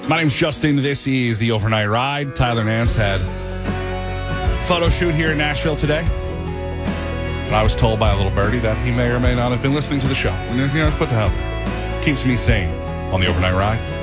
My name's Justin. This is the Overnight Ride. Tyler Nance had a photo shoot here in Nashville today. And I was told by a little birdie that he may or may not have been listening to the show. And, what the hell? Keeps me sane on the Overnight Ride.